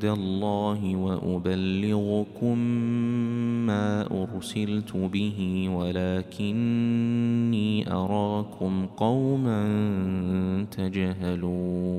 الله وأبلغكم ما أرسلت به ولكني أراكم قوما تجهلون